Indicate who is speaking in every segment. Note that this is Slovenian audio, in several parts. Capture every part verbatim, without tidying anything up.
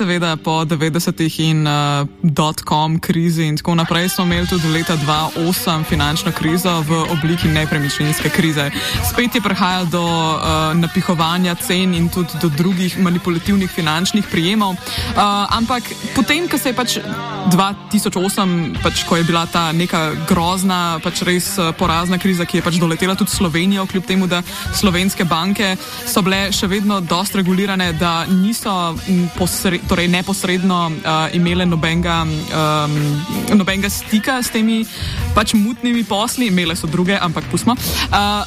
Speaker 1: seveda po devetdesetih in uh, dot-com krizi in tako naprej smo imeli tudi leta dva tisoč osem finančno krizo v obliki nepremičninske krize. Spet je prihajalo do uh, napihovanja cen in tudi do drugih manipulativnih finančnih prijemov. Uh, ampak potem, ko se je pač dva tisoč osem, pač, ko je bila ta neka grozna, pač res uh, porazna kriza, ki je pač doletela tudi Slovenijo, kljub temu, da slovenske banke so bile še vedno dost regulirane, da niso posred, torej neposredno uh, imele nobenega, um, nobenega stika s temi pač mutnimi posli, imele so druge, ampak pustimo. Uh,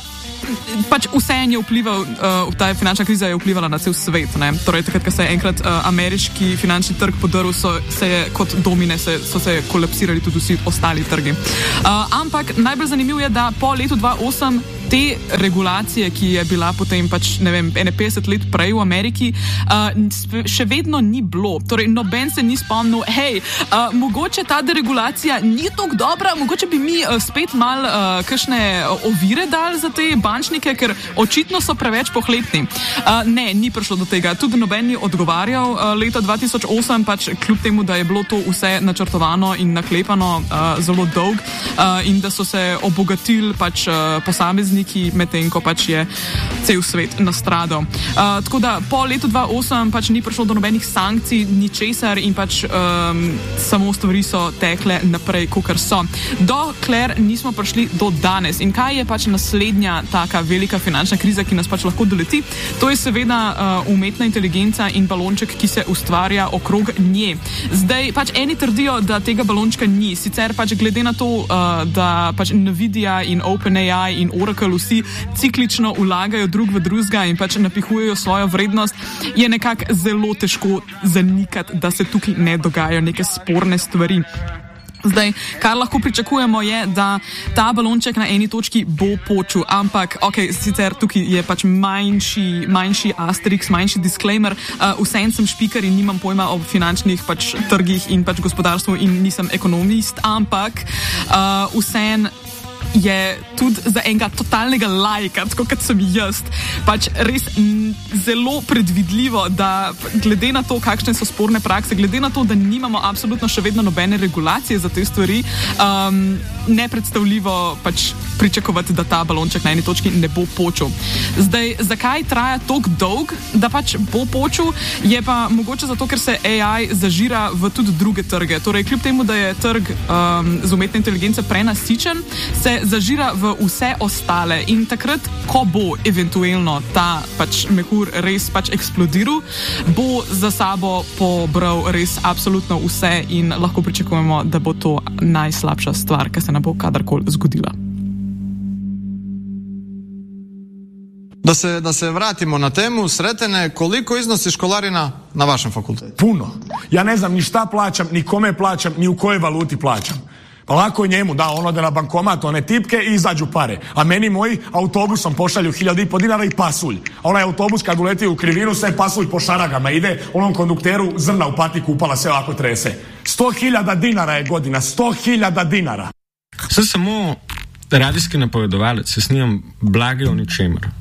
Speaker 1: pač vse je vplival, uh, ta finančna kriza je vplivala na cel svet, ne? Torej takrat, ko se je enkrat uh, ameriški finančni trg podrl, so se je kot domine, se, so se kolapsirali tudi vsi ostali trgi. Uh, ampak najbolj zanimivo je, da po letu dva tisoč osem te regulacije, ki je bila potem pač, ne vem, ene petdeset let prej v Ameriki, uh, še vedno ni bilo. Torej, noben se ni spomnil, hej, uh, mogoče ta deregulacija ni tako dobra, mogoče bi mi uh, spet mal uh, kakšne ovire dali za te bančnike, ker očitno so preveč pohlepni. Uh, ne, ni prišlo do tega. Tudi noben ni odgovarjal uh, leta dva tisoč osem, pač kljub temu, da je bilo to vse načrtovano in naklepano uh, zelo dolg uh, in da so se obogatili pač uh, posamezni, medtem ko pač je cel svet nastradal. Uh, tako da po letu dva tisoč osem pač ni prišlo do nobenih sankcij, ničesar in pač um, samo stvari so tekle naprej, kakor so. Dokler nismo prišli do danes. In kaj je pač naslednja taka velika finančna kriza, ki nas pač lahko doleti? To je seveda uh, umetna inteligenca in balonček, ki se ustvarja okrog nje. Zdaj pač eni trdijo, da tega balončka ni. Sicer pač glede na to, uh, da pač Nvidia in OpenAI in Oracle vsi ciklično vlagajo drug v drugega in pač napihujejo svojo vrednost, je nekako zelo težko zanikati, da se tukaj ne dogajajo neke sporne stvari. Zdaj, kar lahko pričakujemo je, da ta balonček na eni točki bo počul, ampak, ok, sicer tukaj je pač manjši, manjši asterix, manjši disclaimer, uh, vsem sem špiker in nimam pojma o finančnih pač trgih in pač gospodarstvu in nisem ekonomist, ampak uh, vsem je tudi za enega totalnega lajka, tako kot sem jaz, pač res m, zelo predvidljivo, da glede na to, kakšne so sporne prakse, glede na to, da nimamo absolutno še vedno nobene regulacije za te stvari, um, nepredstavljivo pač pričakovati, da ta balonček na eni točki ne bo počel. Zdaj, zakaj traja toliko dolg, da pač bo počel, je pa mogoče zato, ker se A I zažira v tudi druge trge. Torej, kljub temu, da je trg um, z umetne inteligence prenasičen, se zažira v vse ostale in takrat, ko bo eventualno ta pač mehur res pač eksplodiral, bo za sabo pobral res absolutno vse in lahko pričakujemo, da bo to najslabša stvar, ki se nam bo kadarkoli zgodila.
Speaker 2: Da se, da se vratimo na temu, Sretene, koliko iznosi školarina na vašem fakultetu?
Speaker 3: Puno. Ja ne znam ni šta plaćam, ni kome plaćam, ni u kojoj valuti plaćam. Pa lako njemu, da, on ode na bankomat, one tipke i izađu pare. A meni moji autobusom pošalju hiljadu i po dinara i pasulj. A onaj autobus kad uleti u krivinu, sve pasulj po šaragama ide, onom kondukteru zrna u patiku upala, sve ovako trese. Sto hiljada dinara je godina, sto hiljada dinara.
Speaker 4: Sem samo radijski napovedovalec, se snimam blage o ničemer.